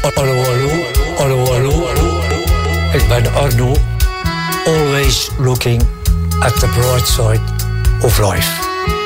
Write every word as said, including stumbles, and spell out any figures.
Hallo, hallo, hallo, hallo. Ik ben Arno. Always looking at the bright side of life.